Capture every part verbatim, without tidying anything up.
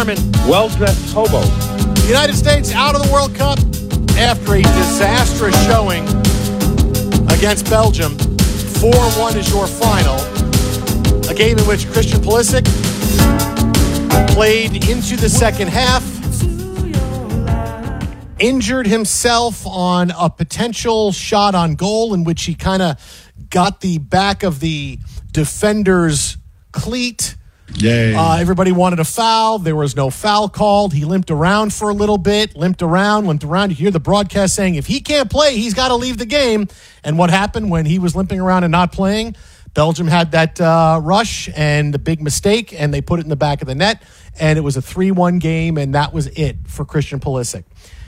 Sherman. Well-dressed hobo. The United States out of the World Cup after a disastrous showing against Belgium. four one is your final. A game in which Christian Pulisic played into the second half, injured himself on a potential shot on goal in which he kind of got the back of the defender's cleat. Yay. Uh, everybody wanted a foul. There was no foul called. He limped around for a little bit, limped around, limped around. You hear the broadcast saying if he can't play, he's got to leave the game. And what happened when he was limping around and not playing? Belgium had that uh, rush and the big mistake, and they put it in the back of the net, and it was a three one game, and that was it for Christian Pulisic.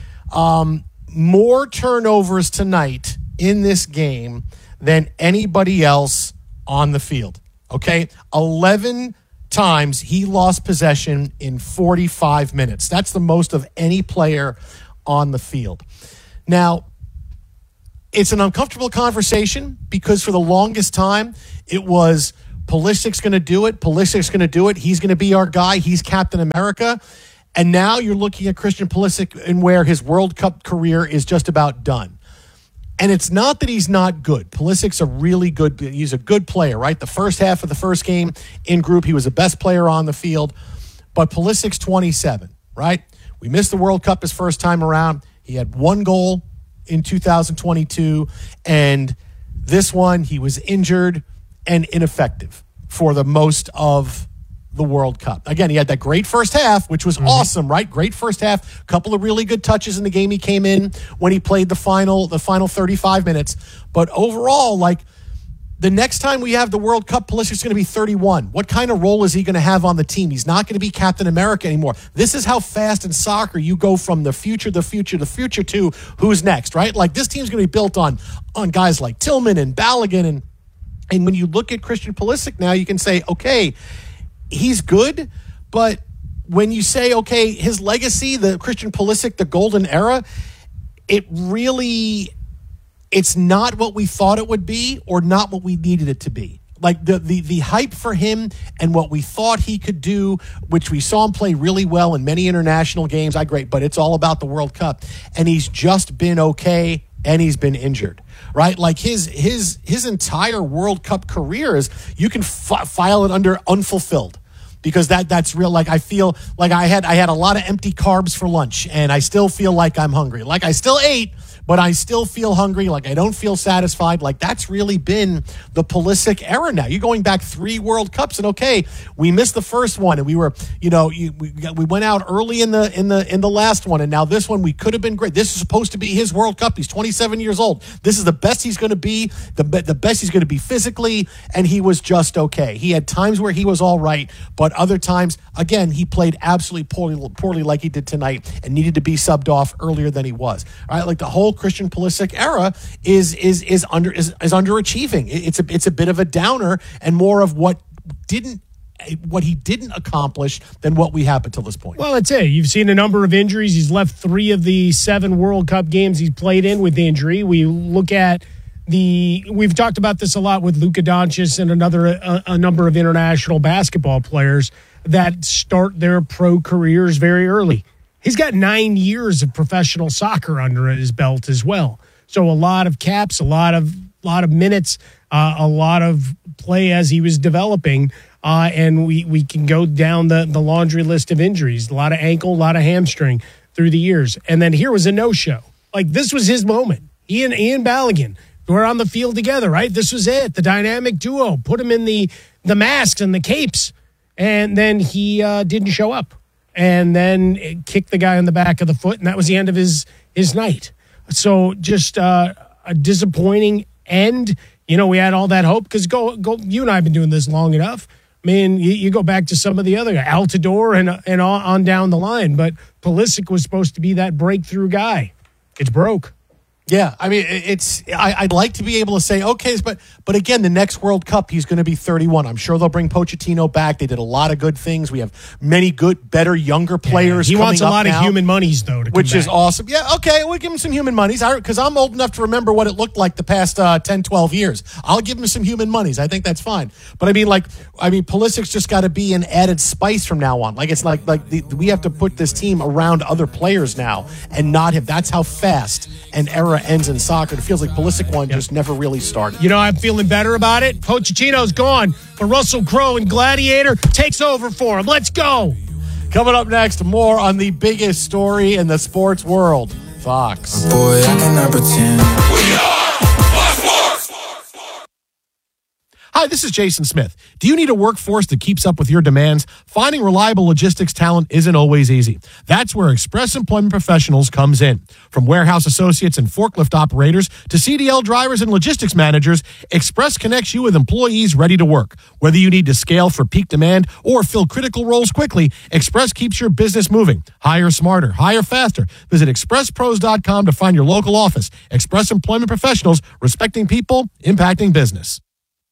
Um, more turnovers tonight in this game than anybody else on the field, okay? eleven times he lost possession in forty-five minutes. That's the most of any player on the field. Now, it's an uncomfortable conversation because for the longest time, it was Pulisic's going to do it. Pulisic's going to do it. He's going to be our guy. He's Captain America. And now you're looking at Christian Pulisic and where his World Cup career is just about done. And it's not that he's not good. Pulisic's a really good, he's a good player, right? The first half of the first game in group, he was the best player on the field. But Pulisic's twenty-seven, right? We missed the World Cup his first time around. He had one goal in two thousand twenty-two. And this one, he was injured and ineffective for the most of the World Cup. Again, he had that great first half, which was mm-hmm. awesome, right? Great first half. A couple of really good touches in the game he came in when he played the final the final thirty-five minutes. But overall, like, the next time we have the World Cup, Pulisic's going to be thirty-one. What kind of role is he going to have on the team? He's not going to be Captain America anymore. This is how fast in soccer you go from the future, the future, the future to who's next, right? Like, this team's going to be built on on guys like Tillman and Balogun. And, and when you look at Christian Pulisic now, you can say, okay, he's good, but when you say, okay, his legacy, the Christian Pulisic, the golden era, it really, it's not what we thought it would be or not what we needed it to be. Like the, the the hype for him and what we thought he could do, which we saw him play really well in many international games, I great, but it's all about the World Cup. And he's just been okay, and he's been injured, right? Like his his his entire World Cup career is, you can f- file it under unfulfilled. Because that that's real. Like, I feel like I had I had a lot of empty carbs for lunch, and I still feel like I'm hungry. Like, I still ate, but I still feel hungry. Like, I don't feel satisfied. Like, that's really been the Pulisic era now. You're going back three World Cups, and okay, we missed the first one, and we were, you know, you, we got, we went out early in the in the in the last one, and now this one we could have been great. This is supposed to be his World Cup. He's twenty-seven years old. This is the best he's going to be, the the best he's going to be physically, and he was just okay. He had times where he was all right, but other times, again, he played absolutely poorly, poorly like he did tonight, and needed to be subbed off earlier than he was. All right, like the whole Christian Pulisic era is is is under is, is underachieving. It's a it's a bit of a downer and more of what didn't what he didn't accomplish than what we have until this point. Well, that's it. You've seen a number of injuries. He's left three of the seven World Cup games he's played in with injury. We look at the we've talked about this a lot with Luka Doncic and another a, a number of international basketball players that start their pro careers very early. He's got nine years of professional soccer under his belt as well. So a lot of caps, a lot of lot of minutes, uh, a lot of play as he was developing. Uh, and we, we can go down the, the laundry list of injuries. A lot of ankle, a lot of hamstring through the years. And then here was a no-show. Like, this was his moment. He and Ian Balogun were on the field together, right? This was it. The dynamic duo. Put him in the, the masks and the capes. And then he uh, didn't show up. And then it kicked the guy on the back of the foot, and that was the end of his his night. So just uh, a disappointing end. You know, we had all that hope because go go. You and I have been doing this long enough. I mean, you, you go back to some of the other guys, Altidore and and on down the line. But Pulisic was supposed to be that breakthrough guy. It's broke. Yeah, I mean, it's. I, I'd like to be able to say, okay, but but again, the next World Cup, he's going to be thirty-one. I'm sure they'll bring Pochettino back. They did a lot of good things. We have many good, better, younger players. Yeah, he wants a lot now, of human monies, though, to come which back. is awesome. Yeah, okay, we'll give him some human monies because I'm old enough to remember what it looked like the past uh, ten, twelve years. I'll give him some human monies. I think that's fine. But I mean, like, I mean, Pulisic's just got to be an added spice from now on. Like, it's like like the, we have to put this team around other players now and not him. That's how fast an era ends in soccer. It feels like Pulisic one yep. just never really started. You know, I'm feeling better about it. Pochettino's gone, but Russell Crowe and Gladiator takes over for him. Let's go. Coming up next, more on the biggest story in the sports world. Fox. Boy, I cannot pretend. We are Fox Sports. Hi, this is Jason Smith. Do you need a workforce that keeps up with your demands? Finding reliable logistics talent isn't always easy. That's where Express Employment Professionals comes in. From warehouse associates and forklift operators to C D L drivers and logistics managers, Express connects you with employees ready to work. Whether you need to scale for peak demand or fill critical roles quickly, Express keeps your business moving. Hire smarter, hire faster. Visit express pros dot com to find your local office. Express Employment Professionals, respecting people, impacting business.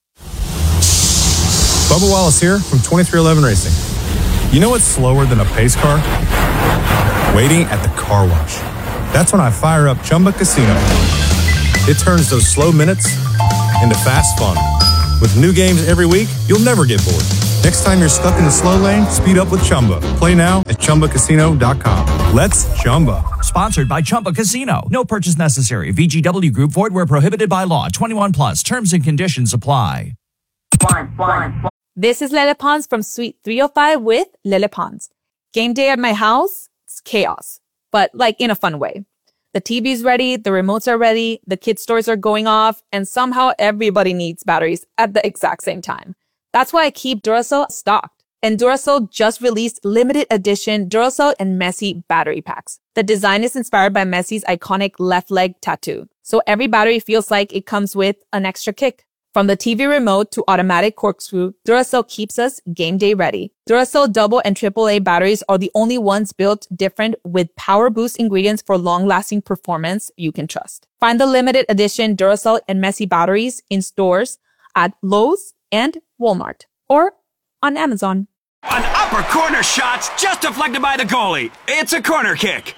Bubba Wallace here from twenty-three eleven Racing. You know what's slower than a pace car? Waiting at the car wash. That's when I fire up Chumba Casino. It turns those slow minutes into fast fun. With new games every week, you'll never get bored. Next time you're stuck in the slow lane, speed up with Chumba. Play now at chumba casino dot com. Let's Chumba. Sponsored by Chumba Casino. No purchase necessary. V G W Group. Void where prohibited by law. twenty-one plus. Terms and conditions apply. One, one, one. This is Lele Pons from Suite three oh five with Lele Pons. Game day at my house, it's chaos, but like in a fun way. The T V's ready, the remotes are ready, the kids' toys are going off, and somehow everybody needs batteries at the exact same time. That's why I keep Duracell stocked. And Duracell just released limited edition Duracell and Messi battery packs. The design is inspired by Messi's iconic left leg tattoo. So every battery feels like it comes with an extra kick. From the T V remote to automatic corkscrew, Duracell keeps us game day ready. Duracell double and triple A batteries are the only ones built different with power boost ingredients for long-lasting performance you can trust. Find the limited edition Duracell and Messi batteries in stores at Lowe's and Walmart or on Amazon. An upper corner shot's just deflected by the goalie. It's a corner kick.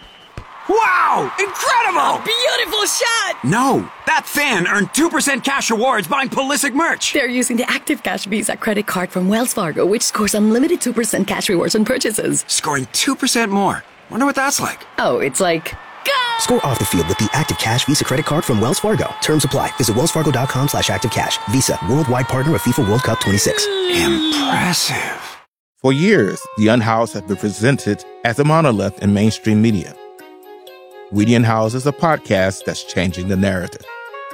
Wow! Incredible! Beautiful shot! No, that fan earned two percent cash rewards buying Pulisic merch. They're using the Active Cash Visa credit card from Wells Fargo, which scores unlimited two percent cash rewards on purchases. Scoring two percent more. Wonder what that's like. Oh, it's like... Go! Score off the field with the Active Cash Visa credit card from Wells Fargo. Terms apply. Visit wells fargo dot com slash active cash. Visa, worldwide partner of FIFA World Cup twenty-six. Impressive. For years, The Unhoused has been presented as a monolith in mainstream media. We the Unhoused is a podcast that's changing the narrative.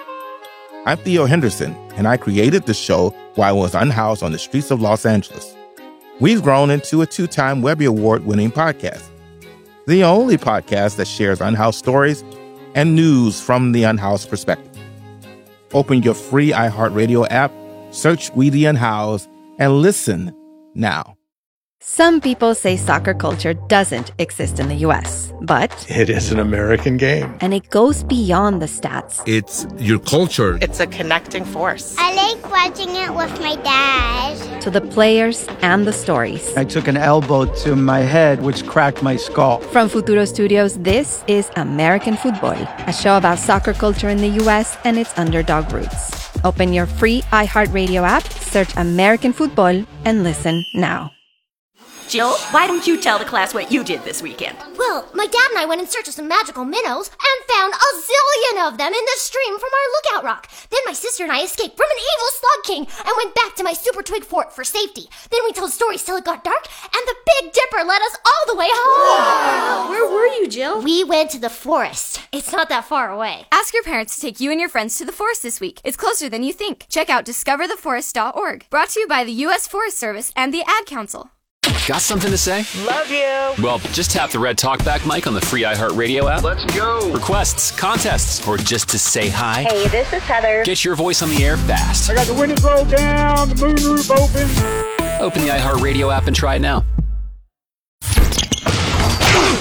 I'm Theo Henderson, and I created the show while I was unhoused on the streets of Los Angeles. We've grown into a two-time Webby Award-winning podcast, the only podcast that shares unhoused stories and news from the unhoused perspective. Open your free iHeartRadio app, search We the Unhoused, and listen now. Some people say soccer culture doesn't exist in the U S, but it is an American game. And it goes beyond the stats. It's your culture. It's a connecting force. I like watching it with my dad. To the players and the stories. I took an elbow to my head, which cracked my skull. From Futuro Studios, this is American Football, a show about soccer culture in the U S and its underdog roots. Open your free iHeartRadio app, search American Football, and listen now. Jill, why don't you tell the class what you did this weekend? Well, my dad and I went in search of some magical minnows and found a zillion of them in the stream from our lookout rock. Then my sister and I escaped from an evil slug king and went back to my super twig fort for safety. Then we told stories till it got dark, and the Big Dipper led us all the way home. Wow. Where were you, Jill? We went to the forest. It's not that far away. Ask your parents to take you and your friends to the forest this week. It's closer than you think. Check out discover the forest dot org. Brought to you by the U S Forest Service and the Ad Council. Got something to say? Love you. Well, just tap the red talkback mic on the free iHeartRadio app. Let's go. Requests, contests, or just to say hi. Hey, this is Heather. Get your voice on the air fast. I got the windows rolled down, the moonroof open. Open the iHeartRadio app and try it now.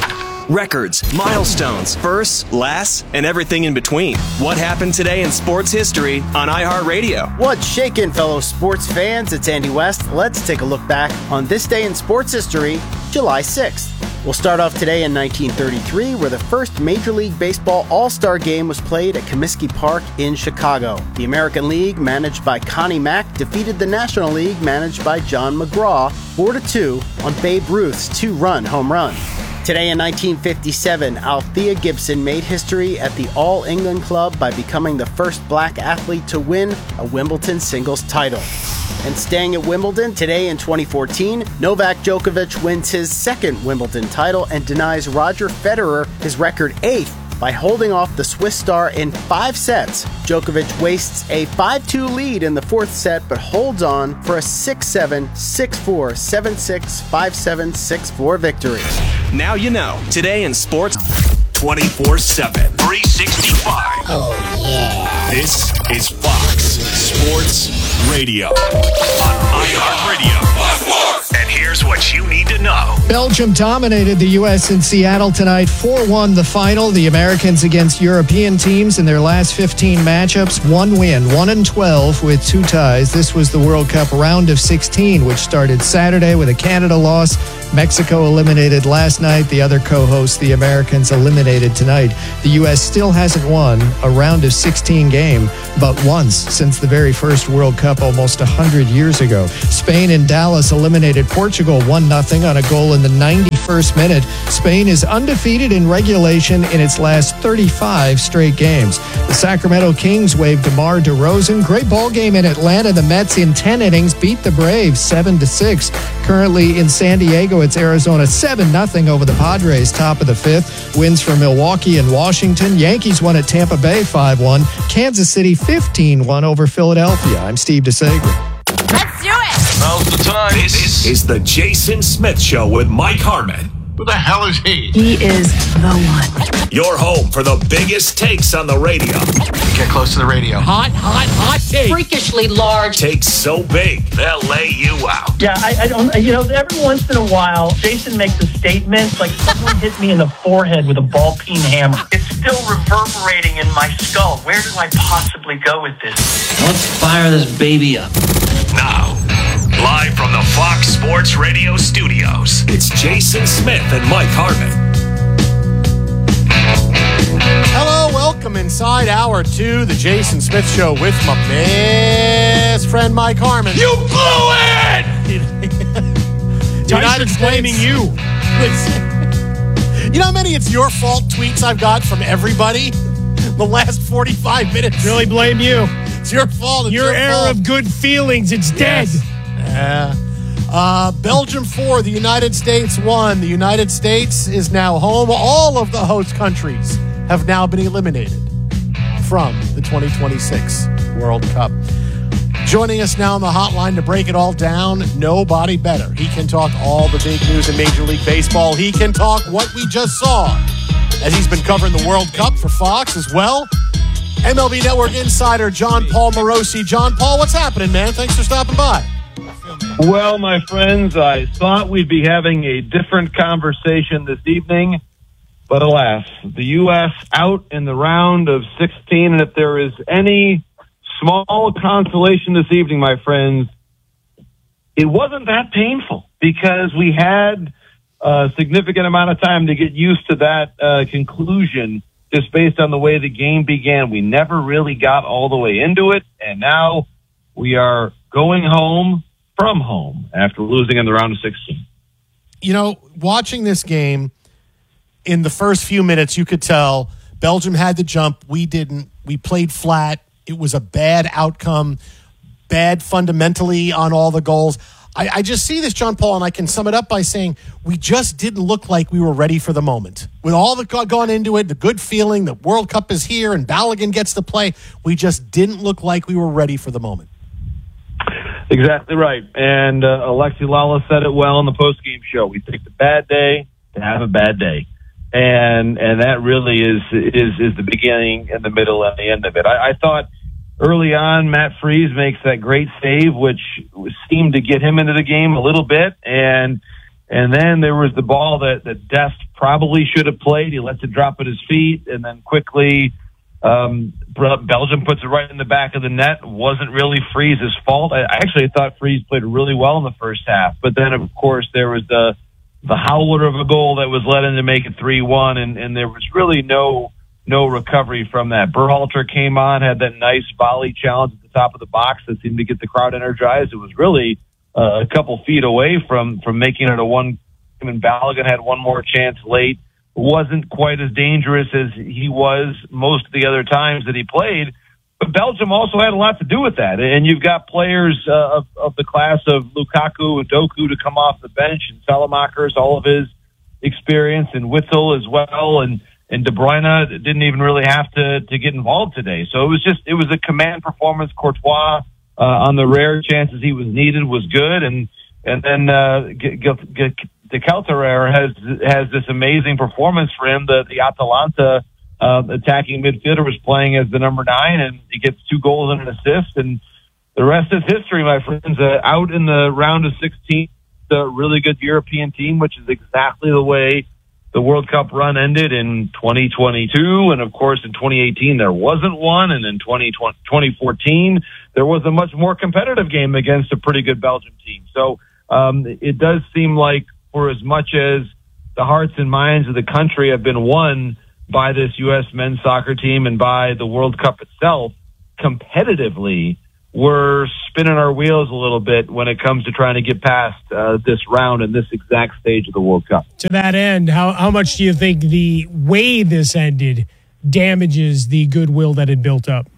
Records, milestones, firsts, lasts, and everything in between. What happened today in sports history on iHeartRadio? What's shaking, fellow sports fans? It's Andy West. Let's take a look back on this day in sports history, July sixth. We'll start off today in nineteen thirty-three, where the first Major League Baseball All-Star Game was played at Comiskey Park in Chicago. The American League, managed by Connie Mack, defeated the National League, managed by John McGraw, four to two on Babe Ruth's two-run home run. Today in nineteen fifty-seven, Althea Gibson made history at the All England Club by becoming the first black athlete to win a Wimbledon singles title. And staying at Wimbledon, today in twenty fourteen, Novak Djokovic wins his second Wimbledon title and denies Roger Federer his record eighth by holding off the Swiss star in five sets. Djokovic wastes a five two lead in the fourth set, but holds on for a six seven, six four, seven six, five seven, six four victory. Now you know. Today in sports. twenty-four seven, three sixty-five. Oh, yeah. This is Fox Sports Radio on iHeartRadio. And here's what you need to know. Belgium dominated the U S in Seattle tonight, four one the final. The Americans against European teams in their last fifteen matchups. One win, one and twelve with two ties. This was the World Cup round of sixteen, which started Saturday with a Canada loss. Mexico eliminated last night. The other co-hosts, the Americans, eliminated tonight. The U S still hasn't won a round of sixteen game, but once since the very first World Cup almost one hundred years ago. Spain and Dallas eliminated Portugal one nothing on a goal in the ninety-first minute. Spain is undefeated in regulation in its last thirty-five straight games. The Sacramento Kings waved DeMar DeRozan. Great ball game in Atlanta. The Mets in ten innings beat the Braves seven to six. Currently in San Diego, it's Arizona seven nothing over the Padres, top of the fifth. Wins for Milwaukee and Washington. Yankees won at Tampa Bay five one. Kansas City fifteen one over Philadelphia. I'm Steve DeSager. Let's do it! Now's the time. This is the Jason Smith Show with Mike Harmon. Who the hell is he? He is the one. Your home for the biggest takes on the radio. Get close to the radio. Hot, hot, hot take. Freakishly large. Takes so big, they'll lay you out. Yeah, I, I don't, you know, every once in a while, Jason makes a statement like someone hit me in the forehead with a ball peen hammer. It's still reverberating in my skull. Where do I possibly go with this? Let's fire this baby up. Now, live from the Fox Sports Radio studios, it's Jason Smith and Mike Harmon. Hello, welcome inside hour two, the Jason Smith Show with my best friend Mike Harmon. You blew it! Tyson's blaming you. You know how many it's your fault tweets I've got from everybody the last forty-five minutes? Really blame you. It's your fault. It's your, your era fault. of good feelings, it's dead. Yes. Yeah. Uh, Belgium four, the United States one. The United States is now home. All of the host countries have now been eliminated from the twenty twenty-six World Cup. Joining us now on the hotline to break it all down, nobody better. He can talk all the big news in Major League Baseball. He can talk what we just saw, as he's been covering the World Cup for Fox as well. M L B Network insider John Paul Morosi. John Paul, what's happening, man? Thanks for stopping by. Well, my friends, I thought we'd be having a different conversation this evening, but alas, the U S out in the round of sixteen, and if there is any small consolation this evening, my friends, it wasn't that painful because we had a significant amount of time to get used to that uh, conclusion just based on the way the game began. We never really got all the way into it, and now we are going home from home after losing in the round of sixteen. You know, watching this game, in the first few minutes, you could tell Belgium had the jump. We didn't. We played flat. It was a bad outcome, bad fundamentally on all the goals. I, I just see this, John Paul, and I can sum it up by saying we just didn't look like we were ready for the moment. With all that got gone into it, the good feeling, the World Cup is here, and Balogun gets to play, we just didn't look like we were ready for the moment. Exactly right. And uh, Alexi Lala said it well in the postgame show. We take the bad day to have a bad day. And and that really is is is the beginning and the middle and the end of it. I, I thought early on Matt Freese makes that great save, which seemed to get him into the game a little bit. And And then there was the ball that, that Dest probably should have played. He lets it drop at his feet, and then quickly um, Belgium puts it right in the back of the net. Wasn't really Freeze's fault. I, I actually thought Freeze played really well in the first half. But then, of course, there was the the howler of a goal that was let in to make it three one, and, and there was really no no recovery from that. Berhalter came on, had that nice volley challenge at the top of the box that seemed to get the crowd energized. It was really uh, a couple feet away from, from making it a one. And Balogun had one more chance late. Wasn't quite as dangerous as he was most of the other times that he played. But Belgium also had a lot to do with that. And you've got players uh, of, of the class of Lukaku and Doku to come off the bench, and Salamakers, all of his experience, and Witzel as well, and, and De Bruyne didn't even really have to, to get involved today. So it was just, it was a command performance. Courtois, uh, on the rare chances he was needed, was good. And, and then, uh, get, get, get, De Kelterer has has this amazing performance for him. The the Atalanta uh, attacking midfielder was playing as the number nine, and he gets two goals and an assist, and the rest is history, my friends. Uh, out in the round of sixteen, a really good European team, which is exactly the way the World Cup run ended in twenty twenty-two, and of course in twenty eighteen there wasn't one, and in twenty fourteen there was a much more competitive game against a pretty good Belgium team. So um, it does seem like, for as much as the hearts and minds of the country have been won by this U S men's soccer team and by the World Cup itself, competitively, we're spinning our wheels a little bit when it comes to trying to get past uh, this round and this exact stage of the World Cup. To that end, how, how much do you think the way this ended damages the goodwill that had built up?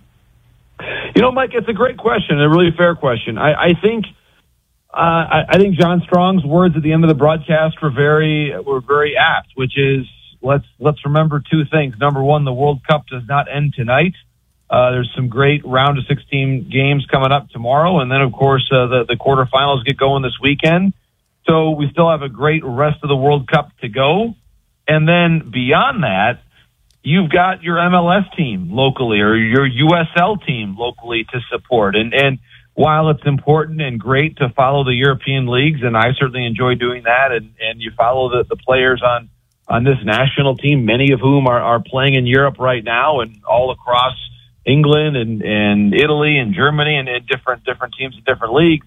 You know, Mike, it's a great question, a really fair question. I, I think Uh, I, I think John Strong's words at the end of the broadcast were very were very apt, which is let's let's remember two things. Number one, the World Cup does not end tonight. Uh, there's some great round of sixteen games coming up tomorrow, and then of course uh, the the quarterfinals get going this weekend. So we still have a great rest of the World Cup to go, and then beyond that, you've got your M L S team locally or your U S L team locally to support, and and. While it's important and great to follow the European leagues, and I certainly enjoy doing that, and, and you follow the, the players on, on this national team, many of whom are, are playing in Europe right now and all across England and, and Italy and Germany and, and different different teams in different leagues.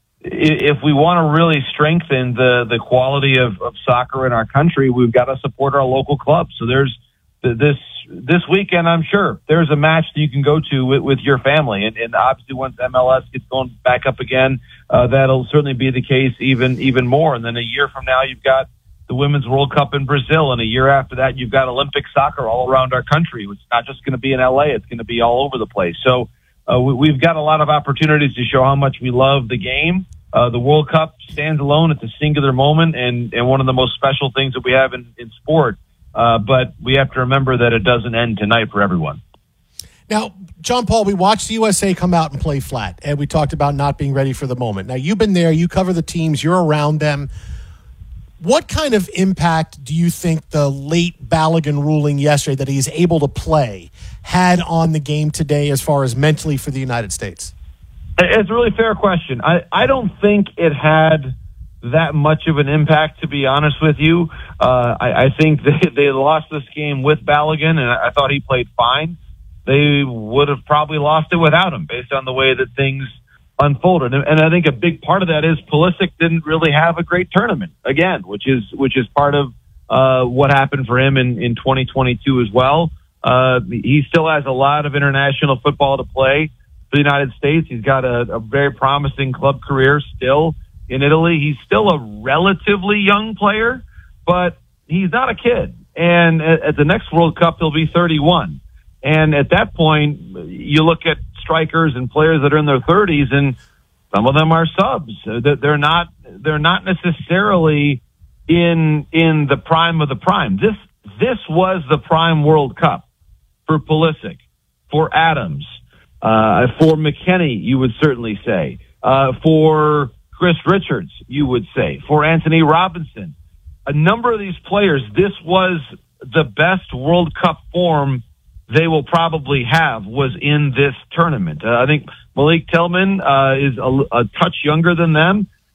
If we want to really strengthen the, the quality of, of soccer in our country, we've got to support our local clubs. So there's this this weekend, I'm sure there's a match that you can go to with, with your family, and, and obviously once M L S gets going back up again, uh, that'll certainly be the case even even more. And then a year from now, you've got the Women's World Cup in Brazil, and a year after that, you've got Olympic soccer all around our country. It's not just going to be in L A; it's going to be all over the place. So uh, we, we've got a lot of opportunities to show how much we love the game. Uh, the World Cup stands alone; it's a singular moment, and and one of the most special things that we have in, in sport. Uh, but we have to remember that it doesn't end tonight for everyone. Now, John Paul, we watched the U S A come out and play flat, and we talked about not being ready for the moment. Now, you've been there. You cover the teams. You're around them. What kind of impact do you think the late Balogun ruling yesterday that he's able to play had on the game today as far as mentally for the United States? It's a really fair question. I, I don't think it had that much of an impact, to be honest with you. Uh, I, I think they, they lost this game with Balogun, and I, I thought he played fine. They would have probably lost it without him based on the way that things unfolded. And, and I think a big part of that is Pulisic didn't really have a great tournament again, which is, which is part of, uh, what happened for him in, in twenty twenty-two as well. Uh, he still has a lot of international football to play for the United States. He's got a, a very promising club career still in Italy. He's still a relatively young player, but he's not a kid. And at, at the next World Cup, he'll be thirty-one. And at that point, you look at strikers and players that are in their thirties, and some of them are subs. They're not, they're not necessarily in, in the prime of the prime. This, this was the prime World Cup for Pulisic, for Adams, uh, for McKennie, you would certainly say, uh, for Chris Richards, you would say, for Anthony Robinson. A number of these players, this was the best World Cup form they will probably have was in this tournament. Uh, I think Malik Tillman uh, is a, a touch younger than them,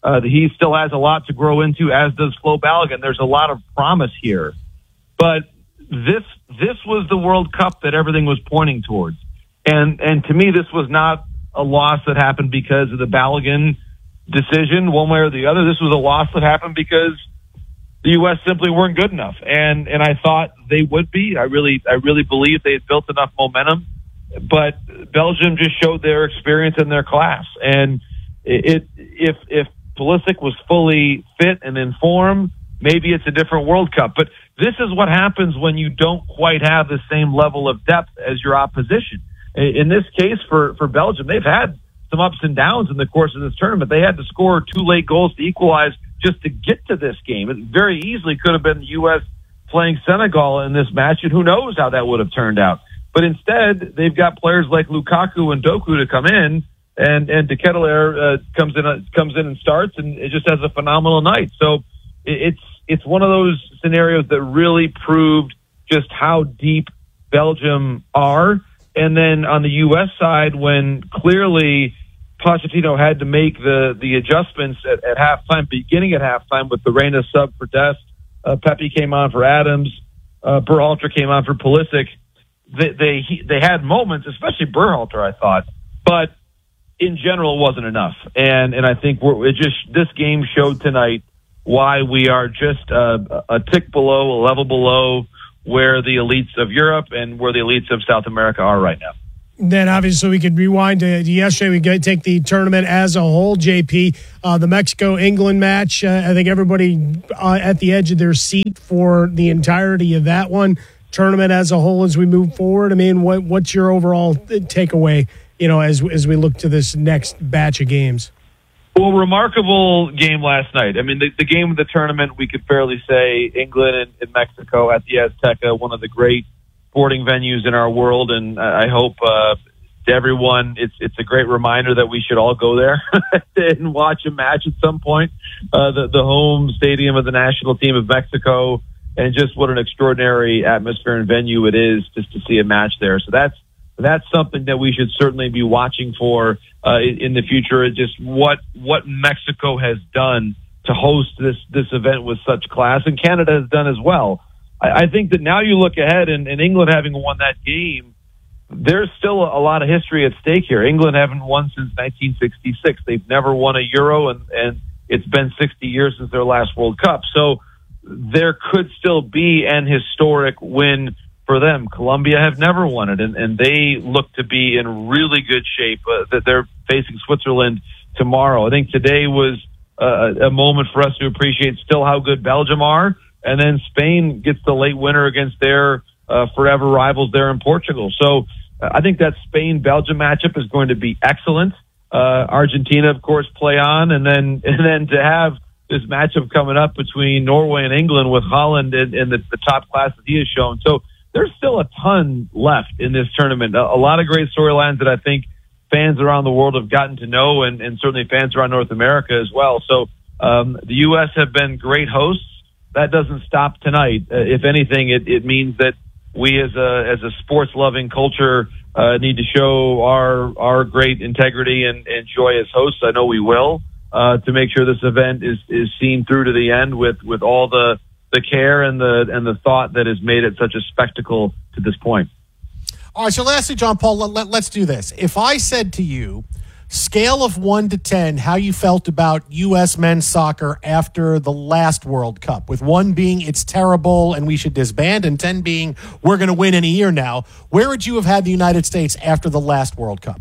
Uh, he still has a lot to grow into, as does Flo Balogun. There's a lot of promise here. But this this was the World Cup that everything was pointing towards. And and to me, this was not a loss that happened because of the Balogun decision, one way or the other. This was a loss that happened because the U S simply weren't good enough. And and I thought they would be. I really I really believed they had built enough momentum. But Belgium just showed their experience and their class. And it, if if Pulisic was fully fit and in form, maybe it's a different World Cup. But this is what happens when you don't quite have the same level of depth as your opposition. In this case, for, for Belgium, they've had some ups and downs in the course of this tournament. They had to score two late goals to equalize just to get to this game. It very easily could have been the U S playing Senegal in this match, and who knows how that would have turned out. But instead, they've got players like Lukaku and Doku to come in, and and De Ketelaere uh, comes in uh, comes in and starts, and it just has a phenomenal night. So it's it's one of those scenarios that really proved just how deep Belgium are. And then on the U S side, when clearly Pochettino had to make the the adjustments at, at halftime, beginning at halftime with the Reina sub for Dest, uh, Pepe came on for Adams, uh, Berhalter came on for Pulisic. They they they had moments, especially Berhalter, I thought, but in general, it wasn't enough. And and I think we're, it just this game showed tonight why we are just uh, a tick below, a level below where the elites of Europe and where the elites of South America are right now. Then obviously we could rewind to yesterday. We could take the tournament as a whole, J P. Uh, the Mexico-England match, uh, I think everybody uh, at the edge of their seat for the entirety of that one. Tournament as a whole as we move forward, I mean, what what's your overall takeaway, you know, as as we look to this next batch of games? Well, remarkable game last night. I mean, the, the game of the tournament, we could fairly say England and, and Mexico at the Azteca, one of the great sporting venues in our world. And I hope uh, to everyone, it's it's a great reminder that we should all go there and watch a match at some point. Uh, the, the home stadium of the national team of Mexico, and just what an extraordinary atmosphere and venue it is just to see a match there. So that's that's something that we should certainly be watching for uh, in the future. It's just what what Mexico has done to host this this event with such class, and Canada has done as well. I, I think that now you look ahead, and, and England having won that game, there's still a lot of history at stake here. England haven't won since nineteen sixty-six. They've never won a Euro, and, and it's been sixty years since their last World Cup. So there could still be an historic win for them. Colombia have never won it, and, and they look to be in really good shape. Uh, that they're facing Switzerland tomorrow. I think today was uh, a moment for us to appreciate still how good Belgium are, and then Spain gets the late winner against their uh, forever rivals there in Portugal. So uh, I think that Spain-Belgium matchup is going to be excellent. Uh, Argentina, of course, play on, and then and then to have this matchup coming up between Norway and England with Holland and, and the, the top class that he has shown. So there's still a ton left in this tournament. A, a lot of great storylines that I think fans around the world have gotten to know, and, and certainly fans around North America as well. So um, the U S have been great hosts. That doesn't stop tonight. Uh, if anything, it, it means that we as a as a sports-loving culture uh, need to show our our great integrity and, and joy as hosts. I know we will. Uh, to make sure this event is, is seen through to the end with, with all the, the care and the and the thought that has made it such a spectacle to this point. All right, so lastly, John Paul, let, let, let's do this. If I said to you, scale of one to ten, how you felt about U S men's soccer after the last World Cup, with one being it's terrible and we should disband, and ten being we're going to win in a year now, where would you have had the United States after the last World Cup?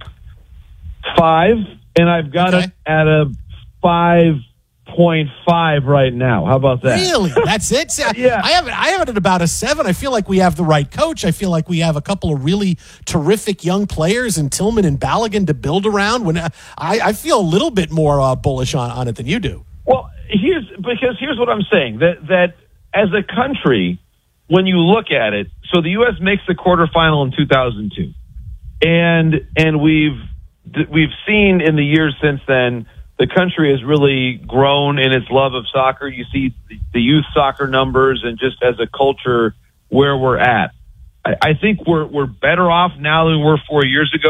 Five, and I've got okay. it at a five point five right now. How about that? Really? That's it? See, yeah. I have it I have it at about a seven. I feel like we have the right coach. I feel like we have a couple of really terrific young players in Tillman and Balogun to build around. When I, I feel a little bit more uh, bullish on, on it than you do. Well, here's because here's what I'm saying. That that as a country, when you look at it, so the U S makes the quarterfinal in two thousand two. And and we've we've seen in the years since then, the country has really grown in its love of soccer. You see the youth soccer numbers, and just as a culture where we're at. I, I think we're we're better off now than we were four years ago.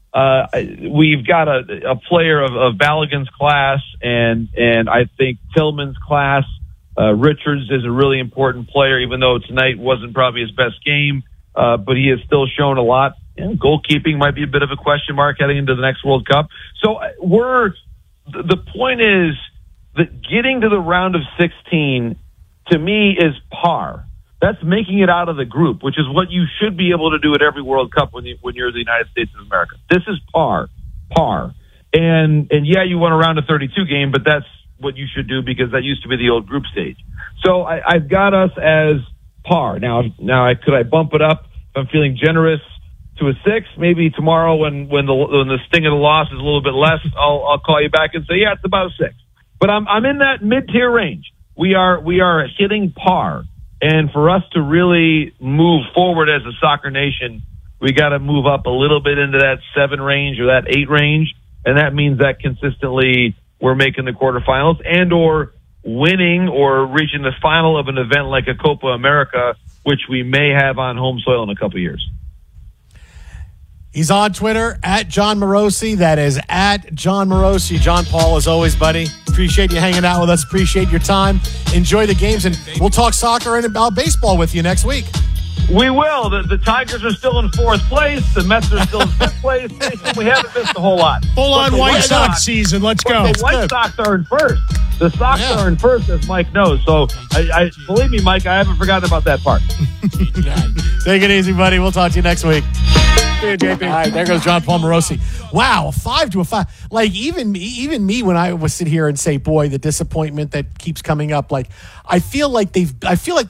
uh, we've got a, a player of, of Balogun's class, and and I think Tillman's class. Uh, Richards is a really important player, even though tonight wasn't probably his best game, uh, but he has still shown a lot. And goalkeeping might be a bit of a question mark heading into the next World Cup. So we're the point is that getting to the round of sixteen to me is par. That's making it out of the group, which is what you should be able to do at every World Cup when you, when you're the United States of America. This is par, par, and and yeah, you won a round of thirty-two game, but that's what you should do because that used to be the old group stage. So I, I've got us as par. Now, now I, could I bump it up if I'm feeling generous to a six? Maybe tomorrow when, when the when the sting of the loss is a little bit less, I'll I'll call you back and say, yeah, it's about a six. But I'm I'm in that mid-tier range. We are we are hitting par. And for us to really move forward as a soccer nation, we got to move up a little bit into that seven range or that eight range. And that means that consistently we're making the quarterfinals and or winning or reaching the final of an event like a Copa America, which we may have on home soil in a couple of years. He's on Twitter, at John Morosi. That is at John Morosi. John Paul, as always, buddy. Appreciate you hanging out with us. Appreciate your time. Enjoy the games, and we'll talk soccer and about baseball with you next week. We will. The, the Tigers are still in fourth place. The Mets are still in fifth place. We haven't missed a whole lot. Full-on White, White Sox, Sox season. Let's go. The White good. Sox are in first. The Sox yeah. are in first, as Mike knows. So, I, I believe me, Mike, I haven't forgotten about that part. Take it easy, buddy. We'll talk to you next week. See you, J P. All right, there goes John Paul Morosi. Wow, a five to a five. Like, even me, even me, when I would sit here and say, boy, the disappointment that keeps coming up, like, I feel like they've, I feel like